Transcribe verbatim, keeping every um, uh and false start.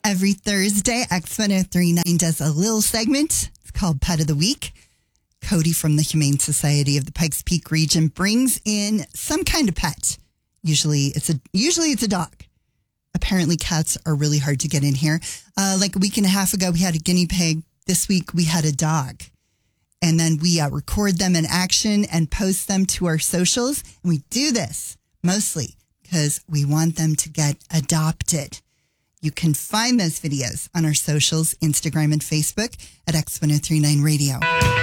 Every Thursday, X ten thirty-nine does a little segment. It's called Pet of the Week. Cody from the Humane Society of the Pikes Peak region brings in some kind of pet. Usually it's a usually it's a dog. Apparently cats are really hard to get in here. Uh, like a week and a half ago, we had a guinea pig. This week we had a dog. And then we uh, record them in action and post them to our socials. And we do this mostly because we want them to get adopted. You can find those videos on our socials, Instagram and Facebook at X ten thirty-nine Radio.